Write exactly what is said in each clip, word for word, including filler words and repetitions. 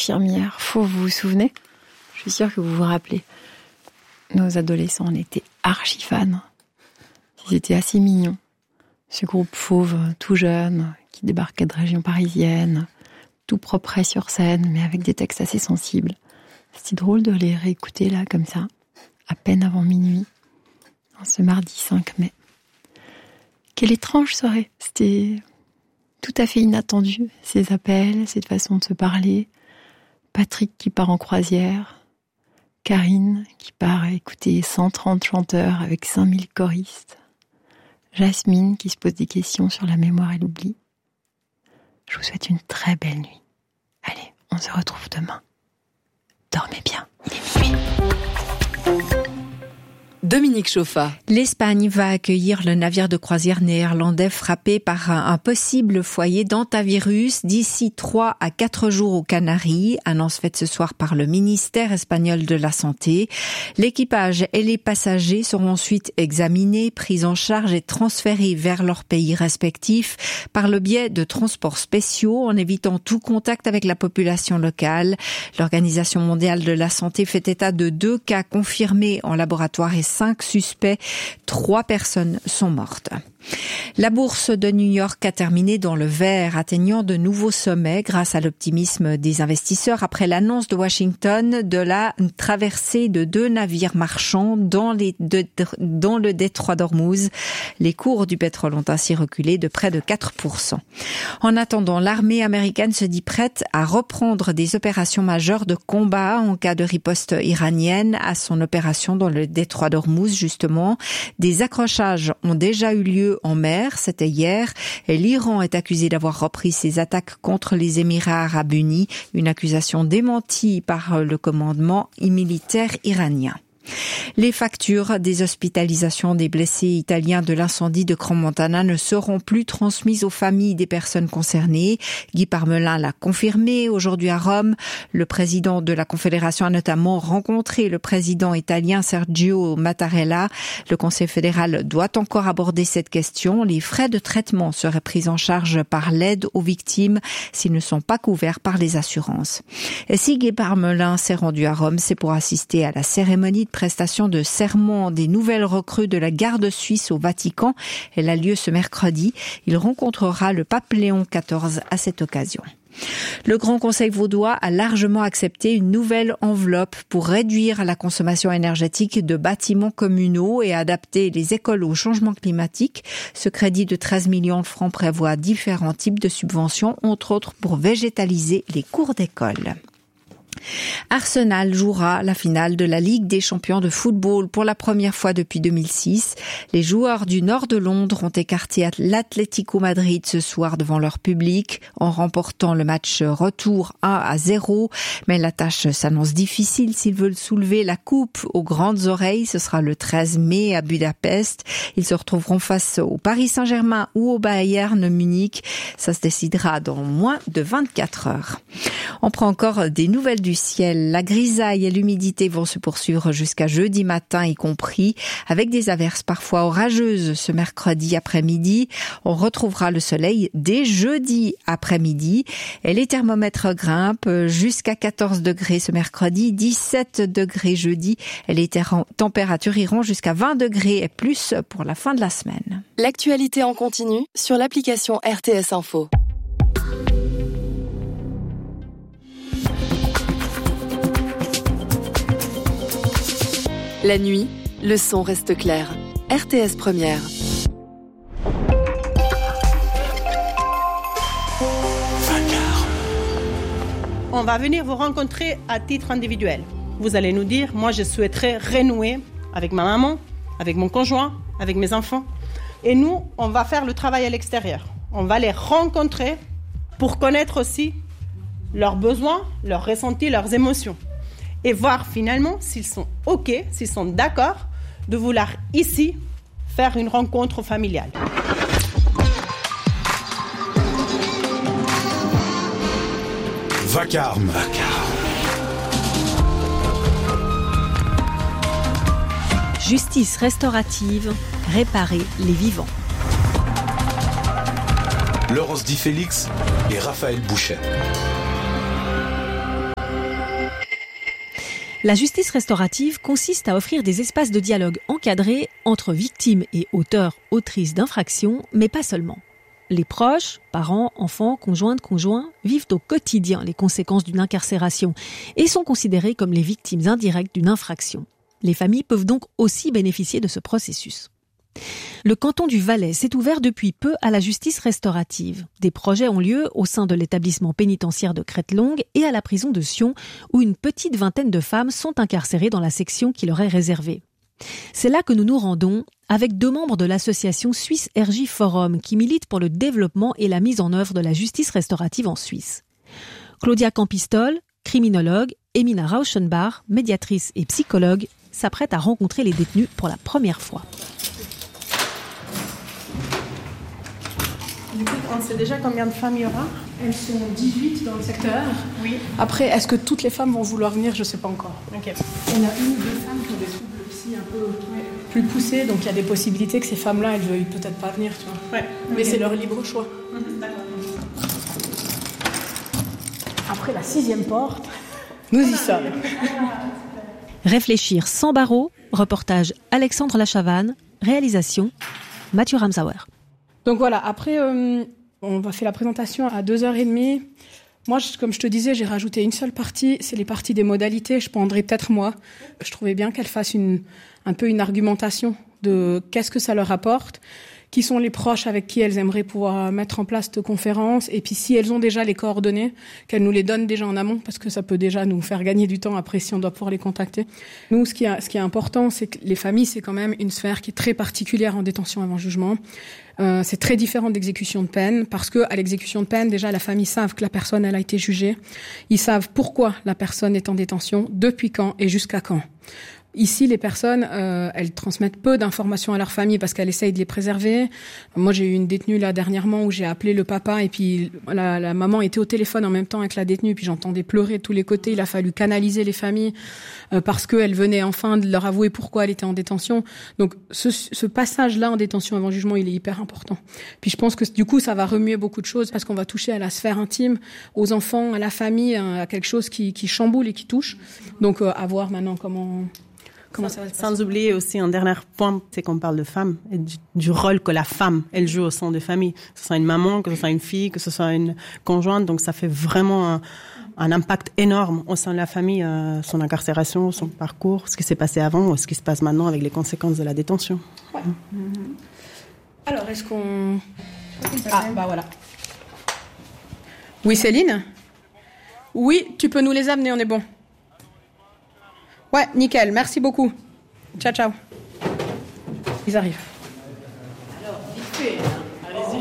infirmières. Faut, vous vous souvenez ? Je suis sûre que vous vous rappelez. Nos adolescents, on était archi fans. Ils étaient assez mignons. Ce groupe fauve, tout jeune, qui débarquait de région parisienne, tout propre sur scène, mais avec des textes assez sensibles. C'était drôle de les réécouter là, comme ça, à peine avant minuit, ce mardi cinq mai. Quelle étrange soirée. C'était tout à fait inattendu, ces appels, cette façon de se parler. Patrick qui part en croisière, Karine qui part écouter cent trente chanteurs avec cinq mille choristes, Jasmine qui se pose des questions sur la mémoire et l'oubli. Je vous souhaite une très belle nuit. Allez, on se retrouve demain. Dormez bien, il est minuit. Dominique Chauffa. L'Espagne va accueillir le navire de croisière néerlandais frappé par un, un possible foyer d'hantavirus d'ici trois à quatre jours aux Canaries, annonce faite ce soir par le ministère espagnol de la Santé. L'équipage et les passagers seront ensuite examinés, pris en charge et transférés vers leurs pays respectifs par le biais de transports spéciaux en évitant tout contact avec la population locale. L'Organisation mondiale de la santé fait état de deux cas confirmés en laboratoire et cinq suspects, trois personnes sont mortes. La bourse de New York a terminé dans le vert, atteignant de nouveaux sommets grâce à l'optimisme des investisseurs après l'annonce de Washington de la traversée de deux navires marchands dans, les, de, dans le détroit d'Ormuz. Les cours du pétrole ont ainsi reculé de près de quatre pour cent. En attendant, l'armée américaine se dit prête à reprendre des opérations majeures de combat en cas de riposte iranienne à son opération dans le détroit d'Ormuz, justement. Des accrochages ont déjà eu lieu en mer, c'était hier, et l'Iran est accusé d'avoir repris ses attaques contre les Émirats arabes unis, une accusation démentie par le commandement militaire iranien. Les factures des hospitalisations des blessés italiens de l'incendie de Crans-Montana ne seront plus transmises aux familles des personnes concernées. Guy Parmelin l'a confirmé aujourd'hui à Rome. Le président de la Confédération a notamment rencontré le président italien Sergio Mattarella. Le Conseil fédéral doit encore aborder cette question. Les frais de traitement seraient pris en charge par l'aide aux victimes s'ils ne sont pas couverts par les assurances. Et si Guy Parmelin s'est rendu à Rome, c'est pour assister à la cérémonie de prestation de serment des nouvelles recrues de la garde suisse au Vatican. Elle a lieu ce mercredi. Il rencontrera le pape Léon quatorze à cette occasion. Le Grand Conseil vaudois a largement accepté une nouvelle enveloppe pour réduire la consommation énergétique de bâtiments communaux et adapter les écoles au changement climatique. Ce crédit de treize millions de francs prévoit différents types de subventions, entre autres pour végétaliser les cours d'école. Arsenal jouera la finale de la Ligue des champions de football pour la première fois depuis deux mille six. Les joueurs du nord de Londres ont écarté l'Atlético Madrid ce soir devant leur public en remportant le match retour un à zéro. Mais la tâche s'annonce difficile s'ils veulent soulever la coupe aux grandes oreilles. Ce sera le treize mai à Budapest. Ils se retrouveront face au Paris Saint-Germain ou au Bayern Munich. Ça se décidera dans moins de vingt-quatre heures. On prend encore des nouvelles du ciel. La grisaille et l'humidité vont se poursuivre jusqu'à jeudi matin y compris, avec des averses parfois orageuses ce mercredi après-midi. On retrouvera le soleil dès jeudi après-midi et les thermomètres grimpent jusqu'à quatorze degrés ce mercredi, dix-sept degrés jeudi et les températures iront jusqu'à vingt degrés et plus pour la fin de la semaine. L'actualité en continu sur l'application R T S Info. La nuit, le son reste clair. R T S Première. On va venir vous rencontrer à titre individuel. Vous allez nous dire, moi je souhaiterais renouer avec ma maman, avec mon conjoint, avec mes enfants. Et nous, on va faire le travail à l'extérieur. On va les rencontrer pour connaître aussi leurs besoins, leurs ressentis, leurs émotions. Et voir finalement s'ils sont OK, s'ils sont d'accord de vouloir ici faire une rencontre familiale. Vacarme. Vacarme. Justice restaurative, réparer les vivants. Laurence Di Félix et Raphaël Bouchet. La justice restaurative consiste à offrir des espaces de dialogue encadrés entre victimes et auteurs, autrices d'infractions, mais pas seulement. Les proches, parents, enfants, conjointes, conjoints, vivent au quotidien les conséquences d'une incarcération et sont considérés comme les victimes indirectes d'une infraction. Les familles peuvent donc aussi bénéficier de ce processus. Le canton du Valais s'est ouvert depuis peu à la justice restaurative. Des projets ont lieu au sein de l'établissement pénitentiaire de Crête-Longue et à la prison de Sion, où une petite vingtaine de femmes sont incarcérées dans la section qui leur est réservée. C'est là que nous nous rendons avec deux membres de l'association Suisse R J Forum qui milite pour le développement et la mise en œuvre de la justice restaurative en Suisse. Claudia Campistol, criminologue, et Mina Rauschenbach, médiatrice et psychologue, s'apprêtent à rencontrer les détenus pour la première fois. Du coup, on sait déjà combien de femmes il y aura ? Elles sont dix-huit dans le secteur. Oui. Après, est-ce que toutes les femmes vont vouloir venir ? Je ne sais pas encore. Ok. On a une ou deux femmes qui ont des troubles psy un peu plus poussés, donc il y a des possibilités que ces femmes-là, elles ne veuillent peut-être pas venir, tu vois. Ouais. Mais Okay. c'est leur libre choix. Mmh, d'accord. Après la sixième porte, nous y sommes. Réfléchir sans barreaux, reportage Alexandre Lachavanne, réalisation Mathieu Ramsauer. Donc voilà, après, euh, on va faire la présentation à deux heures trente. Moi, je, comme je te disais, j'ai rajouté une seule partie, c'est les parties des modalités. Je prendrai peut-être moi. Je trouvais bien qu'elle fasse une, un peu une argumentation de qu'est-ce que ça leur apporte, qui sont les proches avec qui elles aimeraient pouvoir mettre en place cette conférence, et puis si elles ont déjà les coordonnées, qu'elles nous les donnent déjà en amont, parce que ça peut déjà nous faire gagner du temps après si on doit pouvoir les contacter. Nous, ce qui est, ce qui est important, c'est que les familles, c'est quand même une sphère qui est très particulière en détention avant jugement. Euh, c'est très différent de l'exécution de peine, parce que à l'exécution de peine, déjà, la famille savent que la personne, elle a été jugée. Ils savent pourquoi la personne est en détention, depuis quand et jusqu'à quand. Ici, les personnes, euh, elles transmettent peu d'informations à leur famille parce qu'elles essayent de les préserver. Moi, j'ai eu une détenue là dernièrement où j'ai appelé le papa et puis la, la maman était au téléphone en même temps avec la détenue, puis j'entendais pleurer de tous les côtés. Il a fallu canaliser les familles euh, parce qu'elle venait enfin de leur avouer pourquoi elle était en détention. Donc, ce, ce passage-là en détention avant jugement, il est hyper important. Puis je pense que du coup, ça va remuer beaucoup de choses parce qu'on va toucher à la sphère intime, aux enfants, à la famille, à quelque chose qui, qui chamboule et qui touche. Donc, euh, à voir maintenant comment... Comment ça va se passer. Sans oublier aussi un dernier point, c'est qu'on parle de femmes et du, du rôle que la femme, elle joue au sein de famille. Que ce soit une maman, que ce soit une fille, que ce soit une conjointe. Donc ça fait vraiment un, un impact énorme au sein de la famille, euh, son incarcération, son parcours, ce qui s'est passé avant ou ce qui se passe maintenant avec les conséquences de la détention. Ouais. Mmh. Alors, est-ce qu'on... Ah, bah voilà. Oui, Céline ? Oui, tu peux nous les amener, on est bon. Ouais, nickel, merci beaucoup. Ciao, ciao. Ils arrivent. Alors, vite fait, hein. Allez-y.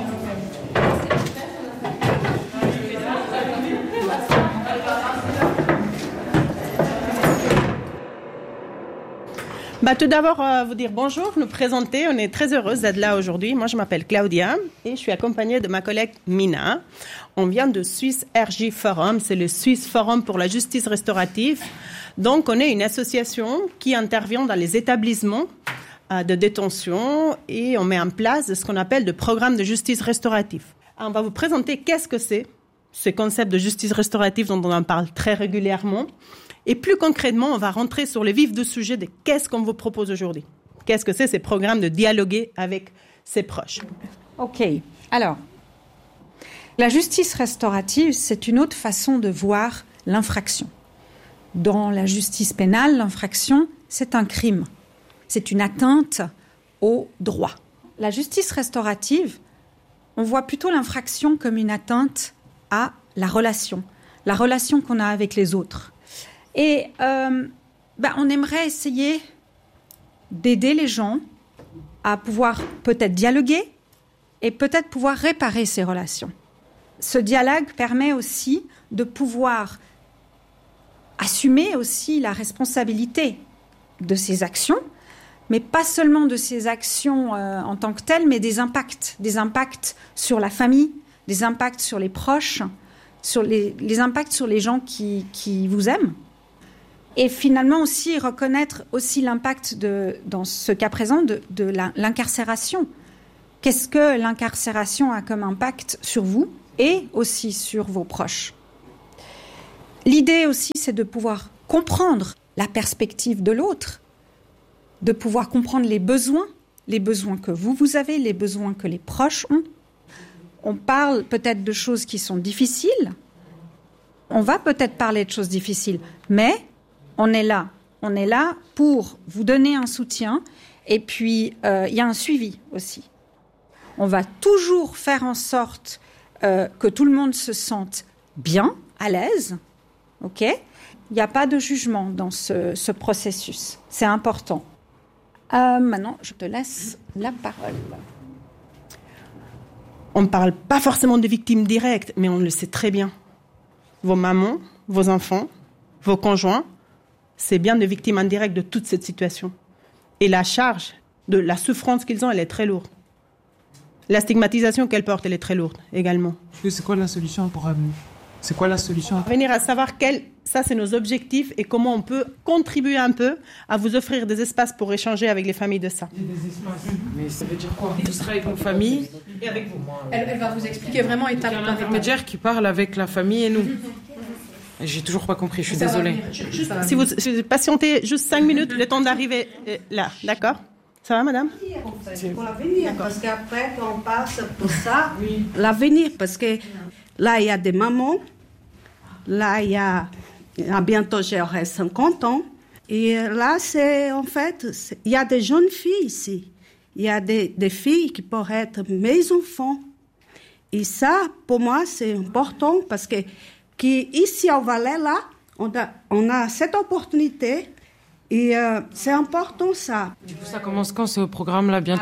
Bah, tout d'abord, euh, vous dire bonjour, nous présenter. On est très heureuse d'être là aujourd'hui. Moi, je m'appelle Claudia et je suis accompagnée de ma collègue Mina. On vient de Suisse R J Forum, c'est le Swiss Forum pour la justice restaurative. Donc, on est une association qui intervient dans les établissements euh, de détention et on met en place ce qu'on appelle le programme de justice restaurative. On va vous présenter qu'est-ce que c'est, ce concept de justice restaurative dont on en parle très régulièrement. Et plus concrètement, on va rentrer sur le vif du sujet de qu'est-ce qu'on vous propose aujourd'hui. Qu'est-ce que c'est ces programmes de dialoguer avec ses proches. OK. Alors, la justice restaurative, c'est une autre façon de voir l'infraction. Dans la justice pénale, l'infraction, c'est un crime. C'est une atteinte au droit. La justice restaurative, on voit plutôt l'infraction comme une atteinte à la relation, la relation qu'on a avec les autres. Et euh, ben, on aimerait essayer d'aider les gens à pouvoir peut-être dialoguer et peut-être pouvoir réparer ces relations. Ce dialogue permet aussi de pouvoir assumer aussi la responsabilité de ces actions, mais pas seulement de ces actions euh, en tant que telles, mais des impacts, des impacts sur la famille, des impacts sur les proches, sur les, les impacts sur les gens qui, qui vous aiment. Et finalement aussi reconnaître aussi l'impact, de, dans ce cas présent, de, de la, l'incarcération. Qu'est-ce que l'incarcération a comme impact sur vous et aussi sur vos proches ? L'idée aussi, c'est de pouvoir comprendre la perspective de l'autre, de pouvoir comprendre les besoins, les besoins que vous, vous avez, les besoins que les proches ont. On parle peut-être de choses qui sont difficiles, on va peut-être parler de choses difficiles, mais on est là. On est là pour vous donner un soutien et puis euh, il y a un suivi aussi. On va toujours faire en sorte euh, que tout le monde se sente bien, à l'aise, ok ? Il n'y a pas de jugement dans ce, ce processus, c'est important. Euh, maintenant, je te laisse la parole. On ne parle pas forcément de victimes directes, mais on le sait très bien. Vos mamans, vos enfants, vos conjoints, c'est bien des victimes indirectes de toute cette situation. Et la charge de la souffrance qu'ils ont, elle est très lourde. La stigmatisation qu'elles portent, elle est très lourde également. C'est quoi la solution pour amener ? C'est quoi la solution ? Venir à savoir quels, ça c'est nos objectifs et comment on peut contribuer un peu à vous offrir des espaces pour échanger avec les familles de ça. Des espaces. Mais ça veut dire quoi ? Vous serez avec vos familles et avec vous. Elle, elle va vous expliquer vraiment étape par étape. Un intermédiaire qui parle avec la famille et nous. J'ai toujours pas compris, je suis désolée. Juste, si vous, si vous patientez juste cinq minutes, le temps d'arriver là, d'accord ? Ça va, madame ? Pour l'avenir, parce qu'après, quand on passe pour ça, oui. L'avenir, parce que là, il y a des mamans, là, il y a, bientôt, j'aurai cinquante ans, et là, c'est, en fait, c'est, il y a des jeunes filles ici. Il y a des, des filles qui pourraient être mes enfants. Et ça, pour moi, c'est important, parce que qu'ici, au Valais, là, on a, on a cette opportunité. Et euh, c'est important, ça. Du coup, ça commence quand, ce programme-là, bientôt ?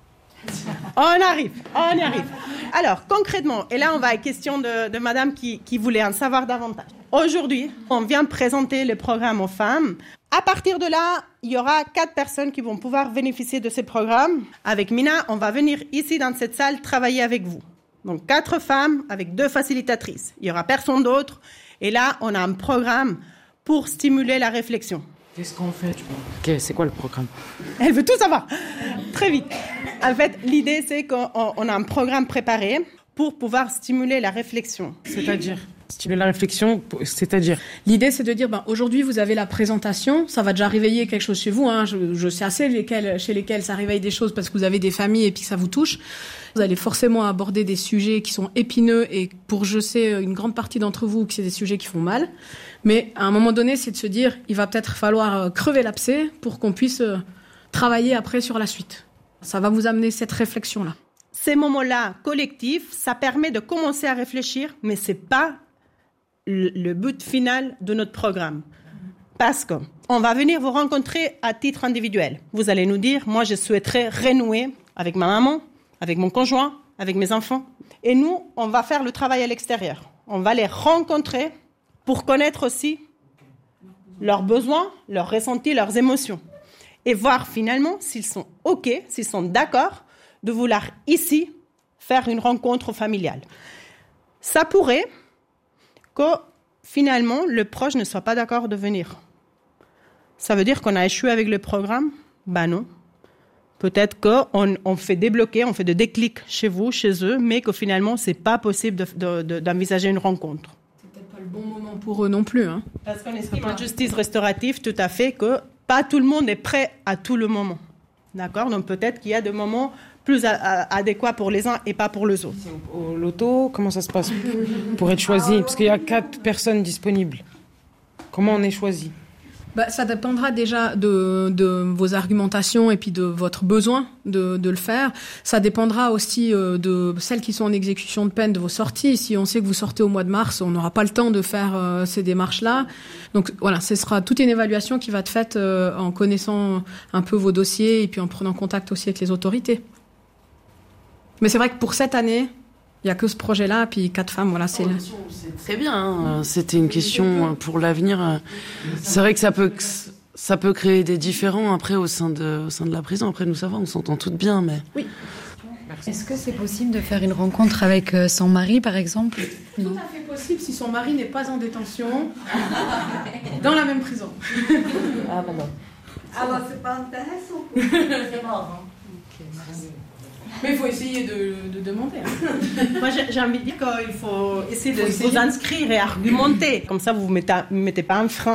On arrive, on y arrive. Alors, concrètement, et là, on va à la question de, de madame qui, qui voulait en savoir davantage. Aujourd'hui, on vient présenter le programme aux femmes. À partir de là, il y aura quatre personnes qui vont pouvoir bénéficier de ce programme. Avec Mina, on va venir ici, dans cette salle, travailler avec vous. Donc, quatre femmes avec deux facilitatrices. Il n'y aura personne d'autre. Et là, on a un programme pour stimuler la réflexion. Qu'est-ce qu'on fait, tu vois ? Okay, c'est quoi le programme ? Elle veut tout savoir. Très vite. En fait, l'idée, c'est qu'on on a un programme préparé pour pouvoir stimuler la réflexion. C'est-à-dire ? Stimuler la réflexion, c'est-à-dire ? L'idée, c'est de dire, ben, aujourd'hui, vous avez la présentation, ça va déjà réveiller quelque chose chez vous. Hein. Je, je sais assez lesquels, chez lesquels ça réveille des choses parce que vous avez des familles et puis que ça vous touche. Vous allez forcément aborder des sujets qui sont épineux et pour, je sais, une grande partie d'entre vous, que c'est des sujets qui font mal. Mais à un moment donné, c'est de se dire, il va peut-être falloir crever l'abcès pour qu'on puisse travailler après sur la suite. Ça va vous amener cette réflexion-là. Ces moments-là collectifs, ça permet de commencer à réfléchir, mais c'est pas le, le but final de notre programme. Parce qu'on va venir vous rencontrer à titre individuel. Vous allez nous dire, moi, je souhaiterais renouer avec ma maman, avec mon conjoint, avec mes enfants. Et nous, on va faire le travail à l'extérieur. On va les rencontrer pour connaître aussi leurs besoins, leurs ressentis, leurs émotions. Et voir finalement s'ils sont OK, s'ils sont d'accord de vouloir ici faire une rencontre familiale. Ça pourrait que finalement le proche ne soit pas d'accord de venir. Ça veut dire qu'on a échoué avec le programme ? Ben non. Peut-être qu'on on fait débloquer, on fait des déclics chez vous, chez eux, mais que finalement c'est pas possible de, de, de, d'envisager une rencontre. Le bon moment pour eux non plus. Hein. Parce qu'on estime en justice restaurative tout à fait que pas tout le monde est prêt à tout le moment. D'accord ? Donc peut-être qu'il y a des moments plus a- a- adéquats pour les uns et pas pour les autres. Au, au loto, comment ça se passe pour être choisi ? Parce qu'il y a quatre personnes disponibles. Comment on est choisi ? Bah, ça dépendra déjà de, de vos argumentations et puis de votre besoin de, de le faire. Ça dépendra aussi euh, de celles qui sont en exécution de peine, de vos sorties. Si on sait que vous sortez au mois de mars, on n'aura pas le temps de faire euh, ces démarches-là. Donc voilà, ce sera toute une évaluation qui va être faite euh, en connaissant un peu vos dossiers et puis en prenant contact aussi avec les autorités. Mais c'est vrai que pour cette année, il n'y a que ce projet-là, puis quatre femmes, voilà, c'est... C'est très bien, hein. C'était une question pour l'avenir. C'est vrai que ça peut, ça peut créer des différends après au sein de, au sein de la prison. Après, nous, ça va, on s'entend toutes bien, mais... Oui. Est-ce que c'est possible de faire une rencontre avec son mari, par exemple ? Tout à fait possible si son mari n'est pas en détention, dans la même prison. Ah, bah non. Alors, c'est pas intéressant. C'est mort, hein. Ok, merci. Mais il faut essayer de, de demander. Hein. Moi, j'ai, j'ai envie de dire qu'il faut essayer de faut essayer. vous inscrire et argumenter. Comme ça, vous ne mettez, mettez pas un frein. Justement.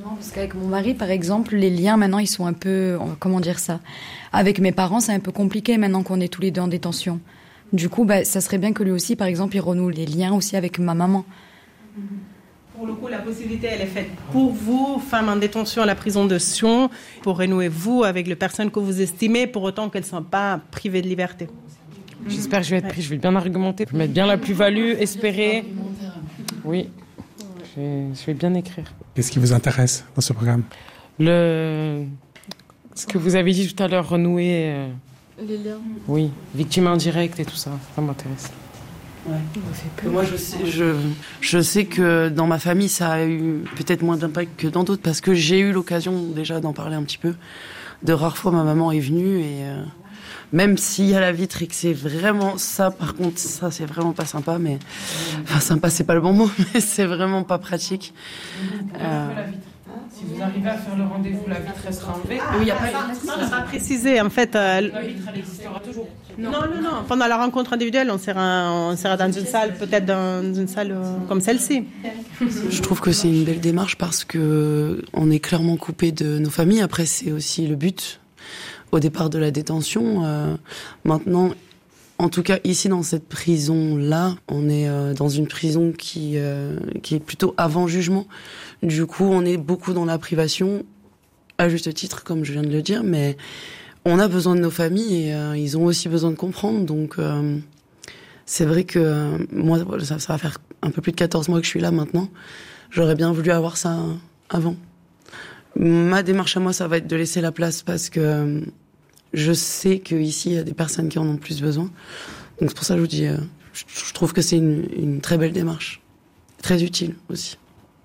Justement, parce qu'avec mon mari, par exemple, les liens maintenant, ils sont un peu, comment dire ça, avec mes parents, c'est un peu compliqué maintenant qu'on est tous les deux en détention. Du coup, bah, ça serait bien que lui aussi, par exemple, il renoue les liens aussi avec ma maman. Pour le coup, la possibilité, elle est faite pour vous, femmes en détention à la prison de Sion, pour renouer vous avec les personnes que vous estimez, pour autant qu'elles ne soient pas privées de liberté. J'espère que je vais être pris, je vais bien argumenter, je vais mettre bien la plus-value, espérer. Oui, je vais, je vais bien écrire. Qu'est-ce qui vous intéresse dans ce programme ? Le... Ce que vous avez dit tout à l'heure, renouer... Euh... Les liens. Oui, victime indirecte et tout ça, ça m'intéresse. Ouais. Moi, je sais, je, je sais que dans ma famille, ça a eu peut-être moins d'impact que dans d'autres, parce que j'ai eu l'occasion déjà d'en parler un petit peu. De rares fois, ma maman est venue et euh, même s'il y a la vitre et que c'est vraiment ça, par contre, ça, c'est vraiment pas sympa, mais enfin, sympa, c'est pas le bon mot, mais c'est vraiment pas pratique. Euh, Si vous arrivez à faire le rendez-vous, la vitre restera enlevée. Ah, il n'y a pas de vitre. On a précisé, en fait. Euh, la vitre, elle existera toujours. Non, non, non. Pendant la rencontre individuelle, on sera, on sera dans une salle, peut-être dans une salle euh, comme celle-ci. Je trouve que c'est une belle démarche parce que on est clairement coupé de nos familles. Après, c'est aussi le but au départ de la détention. Euh, maintenant, en tout cas, ici, dans cette prison-là, on est euh, dans une prison qui, euh, qui est plutôt avant jugement. Du coup, on est beaucoup dans la privation, à juste titre, comme je viens de le dire, mais on a besoin de nos familles et euh, ils ont aussi besoin de comprendre. Donc, euh, c'est vrai que euh, moi, ça, ça va faire un peu plus de quatorze mois que je suis là maintenant. J'aurais bien voulu avoir ça avant. Ma démarche à moi, ça va être de laisser la place parce que euh, je sais qu'ici, il y a des personnes qui en ont plus besoin. Donc, c'est pour ça que je vous dis, euh, je, je trouve que c'est une, une très belle démarche. Très utile aussi.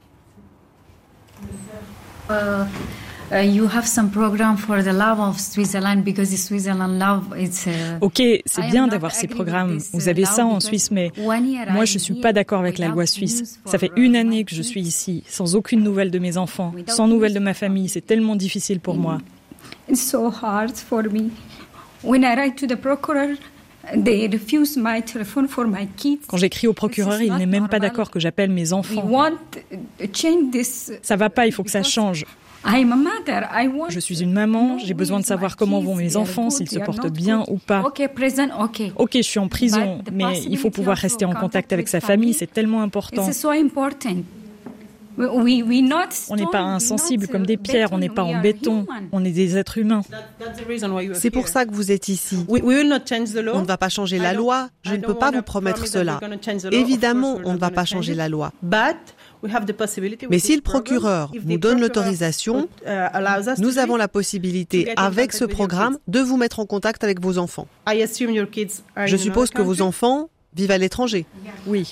Uh, uh, you have some program for the love of Switzerland because the Switzerland love it's. Uh, ok, c'est bien d'avoir ces programmes. Vous avez ça en Suisse, mais moi je suis pas d'accord avec la loi suisse. Ça fait une année que je suis ici, sans aucune nouvelle de mes enfants, sans nouvelles de ma famille. C'est tellement difficile pour moi. It's so hard for me. When I write to the procurer. Quand j'écris au procureur, il n'est même pas d'accord que j'appelle mes enfants. Ça va pas, il faut que ça change. Je suis une maman, j'ai besoin de savoir comment vont mes enfants, s'ils se portent bien ou pas. Ok, je suis en prison, mais il faut pouvoir rester en contact avec sa famille, c'est tellement important. On n'est pas insensibles comme des pierres, on n'est pas en béton, on est des êtres humains. C'est pour ça que vous êtes ici. On ne va pas changer la loi, je ne peux pas vous promettre cela. Évidemment, on ne va pas changer la loi. Mais si le procureur nous donne l'autorisation, nous avons la possibilité, avec ce programme, de vous mettre en contact avec vos enfants. Je suppose que vos enfants vivent à l'étranger. Oui.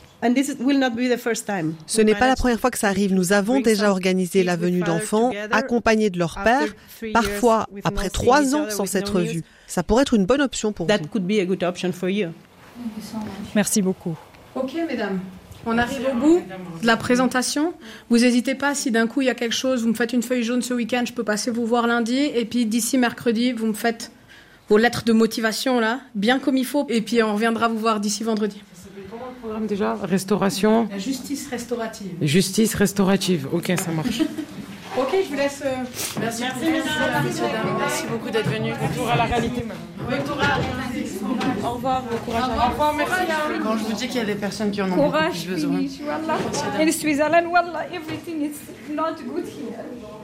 Ce n'est pas la première fois que ça arrive. Nous avons déjà organisé la venue d'enfants accompagnés de leur père, parfois après trois ans sans s'être vus. Ça pourrait être une bonne option pour vous. Merci beaucoup. Ok, mesdames. On arrive au bout de la présentation. Vous n'hésitez pas, si d'un coup il y a quelque chose, vous me faites une feuille jaune ce week-end, je peux passer vous voir lundi. Et puis d'ici mercredi, vous me faites vos lettres de motivation, là, bien comme il faut. Et puis on reviendra vous voir d'ici vendredi. Ça s'appelle comment le programme déjà ? Restauration ? La justice restaurative. Justice restaurative. Ok, ça marche. Ok, je vous laisse. Euh... Merci, merci, merci, merci, merci beaucoup d'être venus. Retour à la réalité, madame. Retour à la réalité. Au revoir, bon courage. Au revoir, merci. Quand je vous dis qu'il y a des personnes qui en ont beaucoup plus besoin. In Switzerland, wallah, everything is not good here.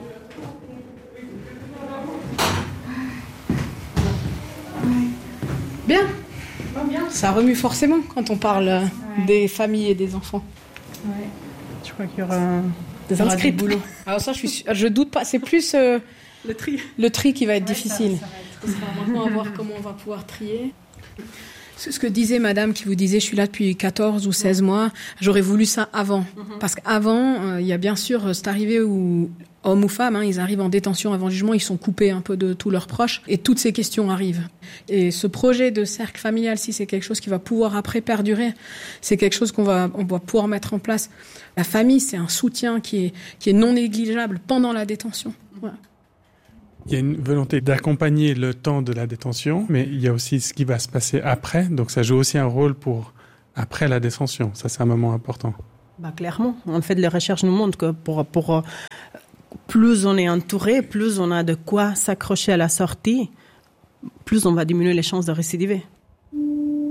Bien. Ça remue forcément quand on parle ouais. des familles et des enfants. Ouais. Je crois qu'il y aura des inscrits de boulot. Alors ça, je suis, je doute pas. C'est plus euh, le tri. Le tri qui va être ouais, difficile. Ça, ça va être... Ce sera maintenant à voir comment on va pouvoir trier. Ce que disait madame qui vous disait, je suis là depuis quatorze ou seize mois, j'aurais voulu ça avant. Mm-hmm. Parce qu'avant, euh, il y a bien sûr cette arrivée où, hommes ou femmes, hein, ils arrivent en détention avant jugement, ils sont coupés un peu de tous leurs proches, et toutes ces questions arrivent. Et ce projet de cercle familial, si c'est quelque chose qui va pouvoir après perdurer, c'est quelque chose qu'on va, on va pouvoir mettre en place. La famille, c'est un soutien qui est, qui est non négligeable pendant la détention. Voilà. Il y a une volonté d'accompagner le temps de la détention, mais il y a aussi ce qui va se passer après. Donc ça joue aussi un rôle pour après la détention. Ça, c'est un moment important. Bah, clairement. En fait, les recherches nous montrent que pour, pour, plus on est entouré, plus on a de quoi s'accrocher à la sortie, plus on va diminuer les chances de récidiver.